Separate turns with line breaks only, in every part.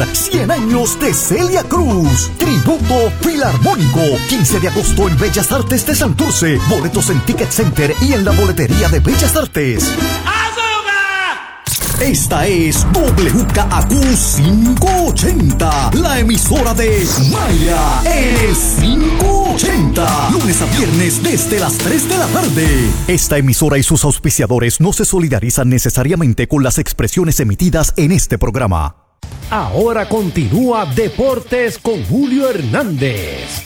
100 años de Celia Cruz. Tributo Filarmónico, 15 de agosto en Bellas Artes de Santurce. Boletos en Ticket Center y en la boletería de Bellas Artes. Esta es WKAQ 580, la emisora de Maya, el 580, lunes a viernes desde las 3 de la tarde. Esta emisora y sus auspiciadores no se solidarizan necesariamente con las expresiones emitidas en este programa.
Ahora continúa Deportes con Julio Hernández.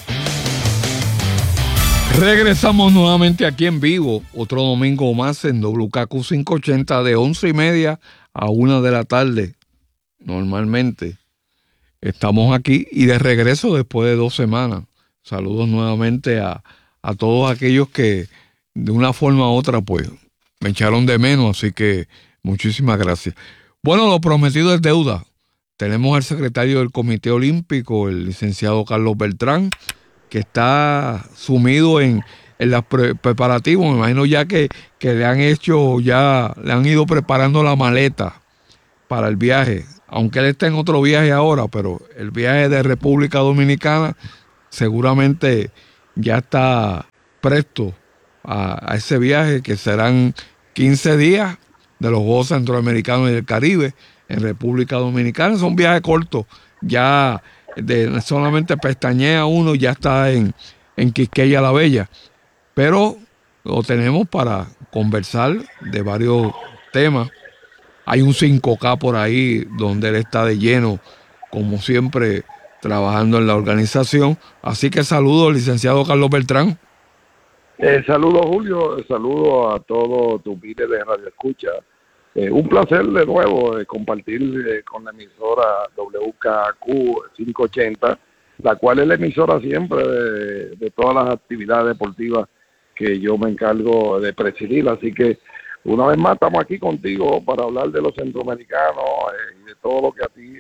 Regresamos nuevamente aquí en vivo, otro domingo más en WKQ 580 de 11:30 a 1 de la tarde. Normalmente estamos aquí y de regreso después de 2 semanas. Saludos nuevamente a todos aquellos que de una forma u otra pues me echaron de menos, así que muchísimas gracias. Bueno, lo prometido es deuda. Tenemos al secretario del Comité Olímpico, el licenciado Carlos Beltrán, que está sumido en los preparativos. Me imagino ya que le han ido preparando la maleta para el viaje, aunque él está en otro viaje ahora, pero el viaje de República Dominicana seguramente ya está presto a ese viaje, que serán 15 días de los Juegos Centroamericanos y del Caribe en República Dominicana. Son viajes cortos, ya solamente pestañea uno, ya está en Quisqueya la Bella, pero lo tenemos para conversar de varios temas. Hay un 5K por ahí donde él está de lleno, como siempre, trabajando en la organización. Así que saludos, licenciado Carlos Beltrán.
Saludos, Julio, saludos a todos tus miles de Radio Escucha. Un placer de nuevo compartir con la emisora WKQ 580, la cual es la emisora siempre de todas las actividades deportivas que yo me encargo de presidir. Así que una vez más estamos aquí contigo para hablar de los centroamericanos y de todo lo que a ti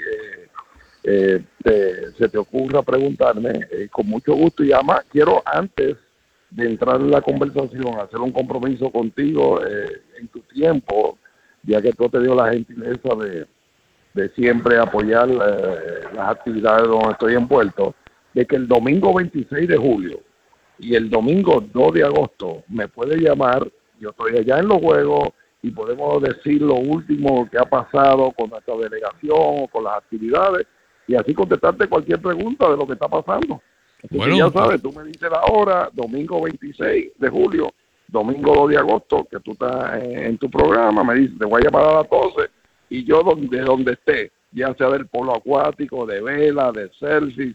se te ocurra preguntarme, con mucho gusto. Y además quiero, antes de entrar en la conversación, hacer un compromiso contigo en tu tiempo, ya que tú te dio la gentileza de siempre apoyar las actividades donde estoy envuelto, de que el domingo 26 de julio y el domingo 2 de agosto me puede llamar. Yo estoy allá en los Juegos y podemos decir lo último que ha pasado con nuestra delegación o con las actividades, y así contestarte cualquier pregunta de lo que está pasando. Así bueno, que ya sabes, tú me dices la hora, domingo 26 de julio, domingo 2 de agosto, que tú estás en tu programa, me dices, te voy a llamar a las 12, y yo donde esté, ya sea del polo acuático, de vela, de selfie,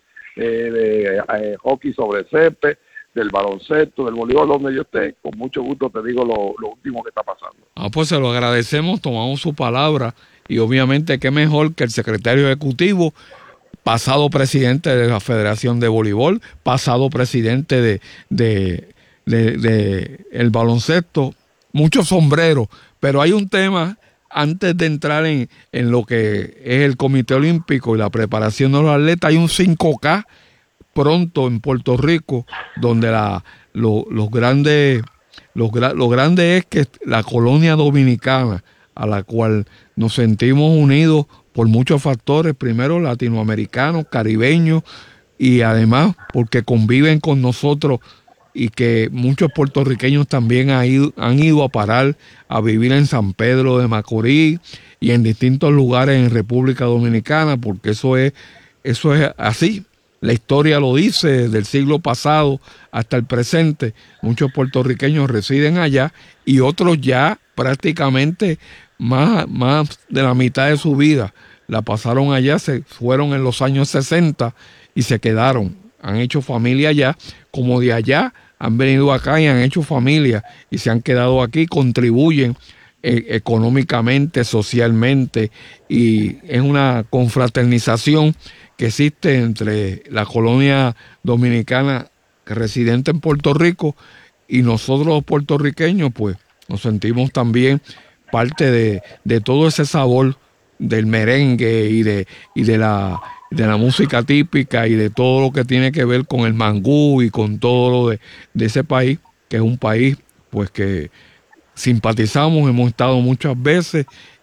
de hockey sobre césped, del baloncesto, del voleibol, donde yo esté, con mucho gusto te digo lo último que está pasando.
Pues se lo agradecemos, tomamos su palabra, y obviamente qué mejor que el secretario ejecutivo, pasado presidente de la Federación de Voleibol, pasado presidente de el baloncesto, muchos sombreros, pero hay un tema antes de entrar en lo que es el Comité Olímpico y la preparación de los atletas. Hay un 5K pronto en Puerto Rico, donde lo grande es que la colonia dominicana, a la cual nos sentimos unidos por muchos factores, primero latinoamericanos, caribeños, y además porque conviven con nosotros, y que muchos puertorriqueños también han ido a parar a vivir en San Pedro de Macorís y en distintos lugares en República Dominicana, porque eso es así. La historia lo dice, desde el siglo pasado hasta el presente, muchos puertorriqueños residen allá, y otros ya prácticamente más de la mitad de su vida la pasaron allá, se fueron en los años 60 y se quedaron, han hecho familia allá, como de allá han venido acá y han hecho familia y se han quedado aquí, contribuyen económicamente, socialmente, y es una confraternización que existe entre la colonia dominicana residente en Puerto Rico y nosotros los puertorriqueños, pues nos sentimos también parte de todo ese sabor del merengue y de la música típica y de todo lo que tiene que ver con el mangú y con todo lo de ese país, que es un país pues que simpatizamos, hemos estado muchas veces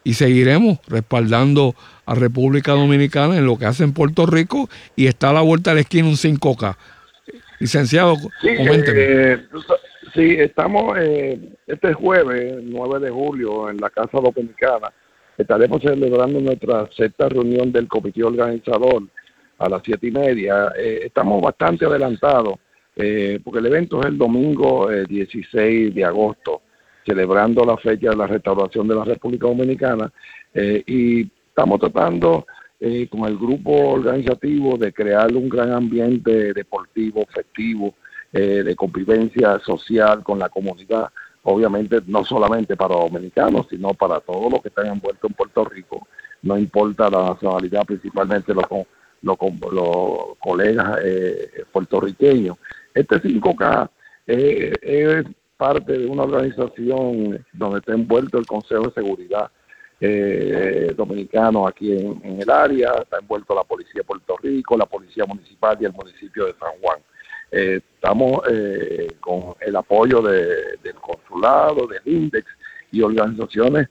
y seguiremos respaldando a República Dominicana en lo que hace en Puerto Rico, y está a la vuelta de la esquina un 5K. Licenciado,
Sí,
coménteme.
sí, estamos este jueves, 9 de julio, en la Casa Dominicana. Estaremos celebrando nuestra sexta reunión del comité organizador a las 7:30. Estamos bastante adelantados, porque el evento es el domingo 16 de agosto, celebrando la fecha de la restauración de la República Dominicana, y estamos tratando con el grupo organizativo de crear un gran ambiente deportivo, festivo, de convivencia social con la comunidad, obviamente no solamente para los dominicanos, sino para todos los que están envueltos en Puerto Rico, no importa la nacionalidad, principalmente los colegas puertorriqueños. Este 5K es parte de una organización donde está envuelto el Consejo de Seguridad dominicano aquí en el área, está envuelto la Policía de Puerto Rico, la Policía Municipal y el municipio de San Juan. Estamos con el apoyo del consulado, del INDEX y organizaciones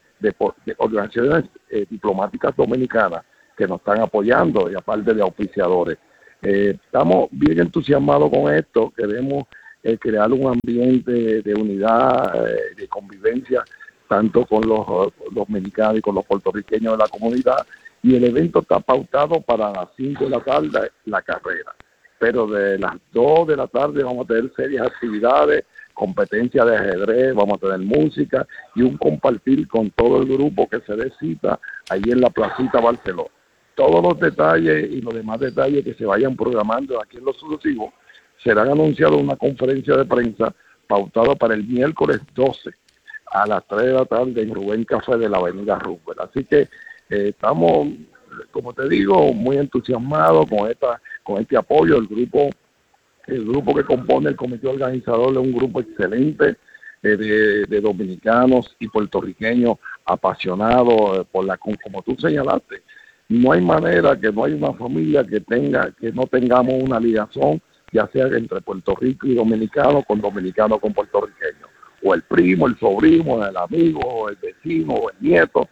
diplomáticas dominicanas que nos están apoyando, y aparte de auspiciadores. Estamos bien entusiasmados con esto. Queremos crear un ambiente de unidad, de convivencia, tanto con los dominicanos y con los puertorriqueños de la comunidad, y el evento está pautado para las 5 de la tarde, la carrera. Pero de las 2 de la tarde vamos a tener serias actividades, competencia de ajedrez, vamos a tener música y un compartir con todo el grupo que se dé cita ahí en la Placita Barceló. Todos los detalles y los demás detalles que se vayan programando aquí en los sucesivos serán anunciados en una conferencia de prensa pautada para el miércoles 12 a las 3 de la tarde en Rubén Café de la avenida Roosevelt. Así que estamos, como te digo, muy entusiasmados con este apoyo. El grupo que compone el comité organizador es un grupo excelente de dominicanos y puertorriqueños apasionados por como tú señalaste. No hay manera que no hay una familia que no tengamos una ligación, ya sea entre Puerto Rico y dominicano con puertorriqueños, o el primo, el sobrino, el amigo, el vecino, o el nieto.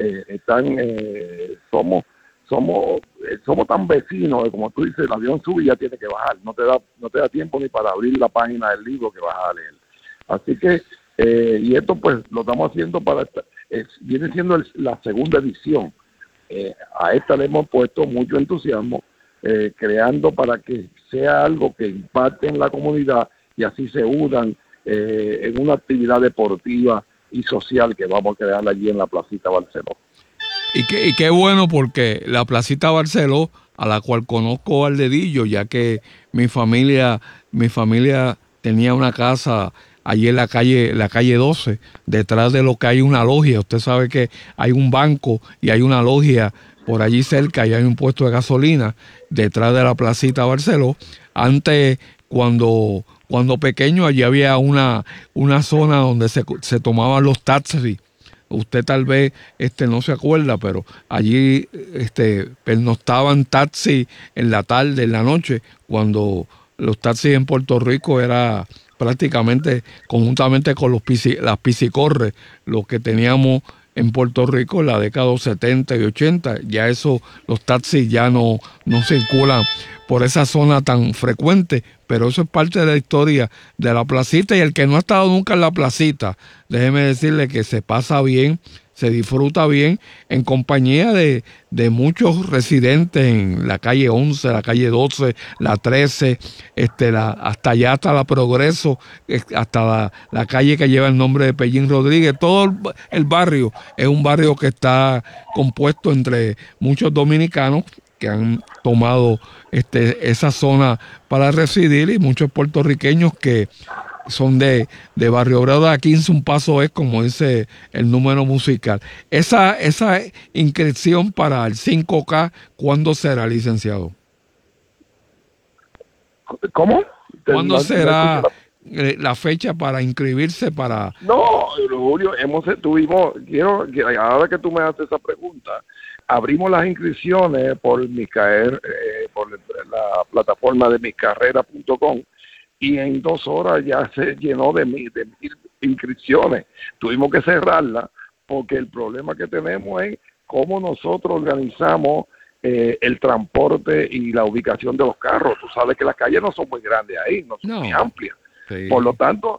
Somos tan vecinos, como tú dices, el avión sube y ya tiene que bajar, no te da tiempo ni para abrir la página del libro que vas a leer. Así que, y esto pues lo estamos haciendo viene siendo la segunda edición. A esta le hemos puesto mucho entusiasmo, creando para que sea algo que impacte en la comunidad y así se unan en una actividad deportiva y social que vamos a crear allí en la Placita Barceló.
Y qué bueno, porque la Placita Barceló, a la cual conozco al dedillo, ya que mi familia tenía una casa allí en la calle 12, detrás de lo que hay una logia. Usted sabe que hay un banco y hay una logia por allí cerca, y hay un puesto de gasolina detrás de la Placita Barceló. Antes, cuando pequeño, allí había una zona donde se tomaban los taxis. Usted tal vez no se acuerda, pero allí pernoctaban taxis en la tarde, en la noche, cuando los taxis en Puerto Rico era prácticamente conjuntamente con las piscicorres, los que teníamos en Puerto Rico en la década de los 70 y 80. Ya los taxis ya no circulan por esa zona tan frecuente, pero eso es parte de la historia de la Placita. Y el que no ha estado nunca en la Placita, déjeme decirle que se pasa bien, se disfruta bien, en compañía de muchos residentes en la calle 11, la calle 12, la 13, hasta allá, hasta la Progreso, hasta la calle que lleva el nombre de Pellín Rodríguez. Todo el barrio es un barrio que está compuesto entre muchos dominicanos que han tomado esa zona para residir, y muchos puertorriqueños que son de Barrio Obrero de la 15, un paso es, como dice el número musical. Esa inscripción para el 5K, ¿cuándo será, licenciado?
¿Cómo?
¿Cuándo será la fecha para inscribirse para...?
No, Julio, ahora que tú me haces esa pregunta, abrimos las inscripciones por por la plataforma de miscarrera.com, y en 2 horas ya se llenó de mil inscripciones. Tuvimos que cerrarla porque el problema que tenemos es cómo nosotros organizamos el transporte y la ubicación de los carros. Tú sabes que las calles no son muy grandes ahí, no son muy amplias. Sí. Por lo tanto,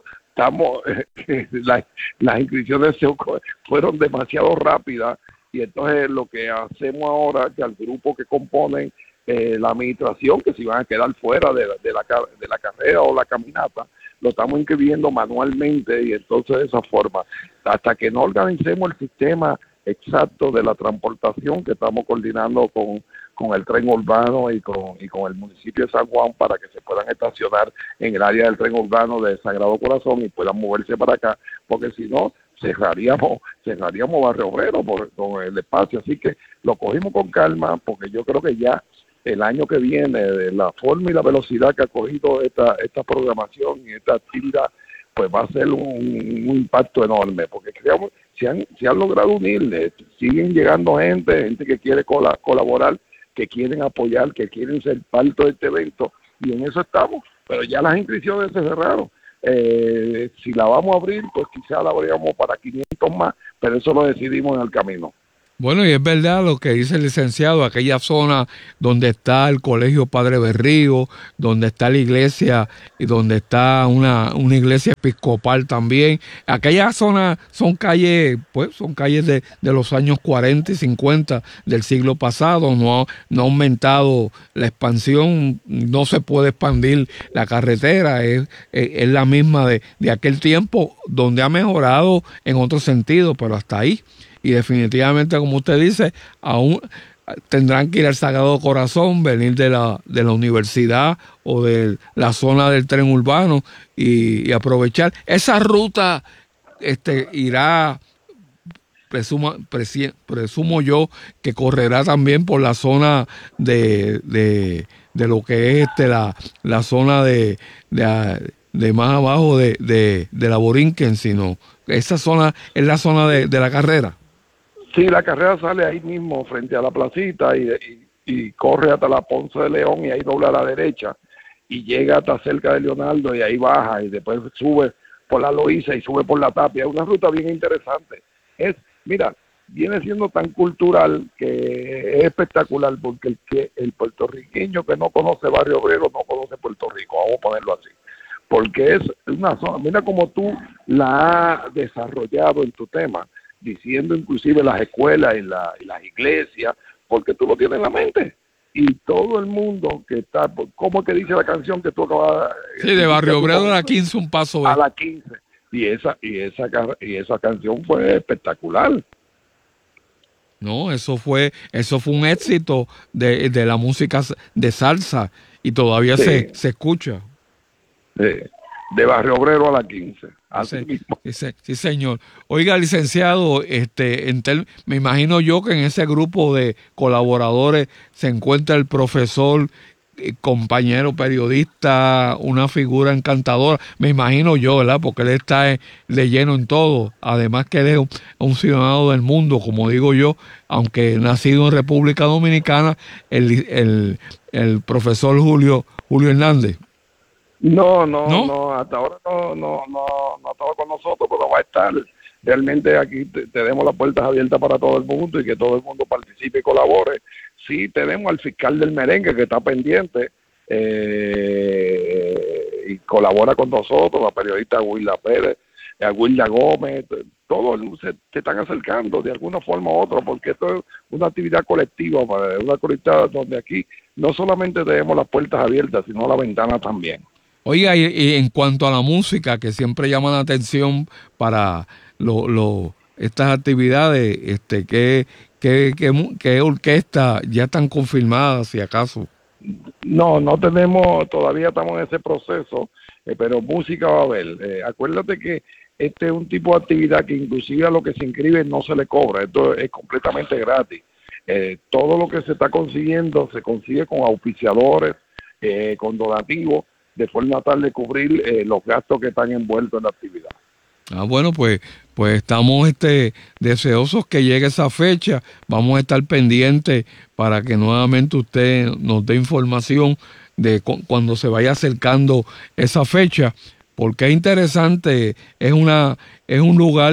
las inscripciones fueron demasiado rápidas, y entonces lo que hacemos ahora es que al grupo que componen la administración, que se van a quedar fuera de la carrera o la caminata, lo estamos inscribiendo manualmente, y entonces de esa forma, hasta que no organicemos el sistema exacto de la transportación, que estamos coordinando con el tren urbano y con el municipio de San Juan, para que se puedan estacionar en el área del tren urbano de Sagrado Corazón y puedan moverse para acá, porque si no, cerraríamos Barrio Obrero con el espacio. Así que lo cogimos con calma, porque yo creo que ya el año que viene, de la forma y la velocidad que ha cogido esta programación y esta actividad, pues va a ser un impacto enorme, porque creamos, se han logrado unir, siguen llegando gente que quiere colaborar, que quieren apoyar, que quieren ser parte de este evento, y en eso estamos. Pero ya las inscripciones se cerraron. Si la vamos a abrir, pues quizá la abríamos para 500 más, pero eso lo decidimos en el camino.
Bueno, y es verdad lo que dice el licenciado, aquella zona donde está el Colegio Padre Berrío, donde está la iglesia y donde está una iglesia episcopal también. Aquella zona son calles de los años 40 y 50 del siglo pasado. No ha aumentado la expansión, no se puede expandir la carretera, es la misma de aquel tiempo, donde ha mejorado en otro sentido, pero hasta ahí. Y definitivamente, como usted dice, aún tendrán que ir al Sagrado Corazón, venir de la universidad o de la zona del tren urbano y aprovechar. Esa ruta irá, presumo yo, que correrá también por la zona de lo que es la zona de más abajo de la Borinquen, sino esa zona es la zona de la carrera.
Sí, la carrera sale ahí mismo frente a la placita y corre hasta la Ponce de León, y ahí dobla a la derecha y llega hasta cerca de Leonardo, y ahí baja y después sube por la Loíza y sube por la Tapia. Es una ruta bien interesante. Mira, viene siendo tan cultural que es espectacular, porque el puertorriqueño que no conoce Barrio Obrero no conoce Puerto Rico, vamos a ponerlo así, porque es una zona, mira cómo tú la has desarrollado en tu tema, diciendo inclusive las escuelas y las iglesias, porque tú lo tienes en la mente, y todo el mundo que está, ¿cómo que dice la canción que tú acabas
de de Barrio Obrero a la 15, un paso
a la 15, y esa canción fue espectacular.
No, eso fue un éxito de la música de salsa, y todavía se escucha.
De Barrio Obrero a la 15.
Sí, señor. Oiga, licenciado, me imagino yo que en ese grupo de colaboradores se encuentra el profesor, compañero periodista, una figura encantadora. Me imagino yo, ¿verdad? Porque él está de lleno en todo. Además que él es un ciudadano del mundo, como digo yo, aunque nacido en República Dominicana, el profesor Julio Hernández.
No, hasta ahora no estaba con nosotros, pero va a estar. Realmente aquí tenemos las puertas abiertas para todo el mundo, y que todo el mundo participe y colabore. Sí, tenemos al fiscal del merengue que está pendiente y colabora con nosotros, la periodista Wilda Pérez, Wilda Gómez, todos se están acercando de alguna forma u otra, porque esto es una actividad colectiva, una colectiva donde aquí no solamente tenemos las puertas abiertas, sino las ventanas también.
Oiga, y en cuanto a la música, que siempre llama la atención para estas actividades, ¿qué orquesta ya están confirmadas, si acaso?
No tenemos, todavía estamos en ese proceso, pero música va a haber. Acuérdate que este es un tipo de actividad que inclusive a lo que se inscribe no se le cobra, esto es completamente gratis. Todo lo que se está consiguiendo se consigue con auspiciadores, con donativos, de forma tal de cubrir los gastos que están envueltos en la actividad.
Bueno, pues estamos deseosos que llegue esa fecha. Vamos a estar pendientes para que nuevamente usted nos dé información de cuando se vaya acercando esa fecha, porque es interesante, es un lugar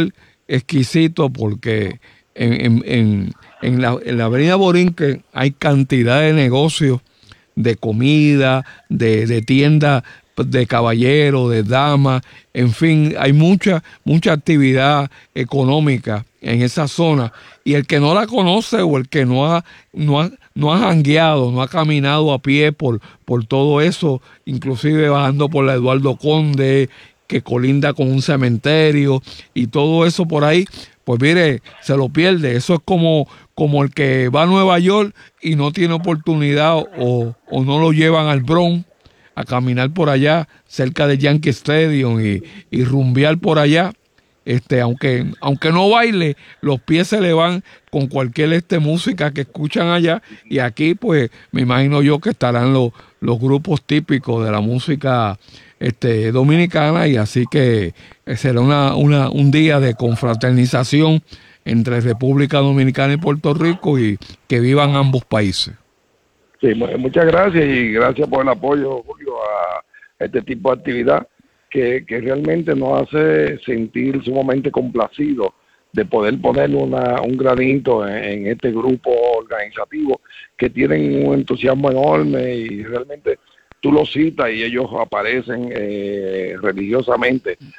exquisito porque en la avenida Borinquen hay cantidad de negocios de comida, de tiendas de caballeros, de damas, en fin, hay mucha actividad económica en esa zona, y el que no la conoce o el que no ha jangueado, no ha caminado a pie por todo eso, inclusive bajando por la Eduardo Conde, que colinda con un cementerio y todo eso por ahí, pues mire, se lo pierde. Eso es como el que va a Nueva York y no tiene oportunidad o no lo llevan al Bronx a caminar por allá cerca de Yankee Stadium y rumbear por allá. Aunque no baile, los pies se le van con cualquier música que escuchan allá, y aquí pues me imagino yo que estarán los grupos típicos de la música dominicana, y así que será un día de confraternización entre República Dominicana y Puerto Rico, y que vivan ambos países.
Sí, muchas gracias, y gracias por el apoyo, Julio, a este tipo de actividad que realmente nos hace sentir sumamente complacidos de poder poner un granito en este grupo organizativo que tienen un entusiasmo enorme, y realmente tú los citas y ellos aparecen religiosamente